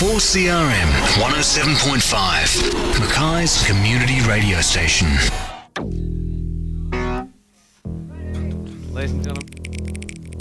4CRM 107.5, Mackay's community radio station. Ladies and gentlemen.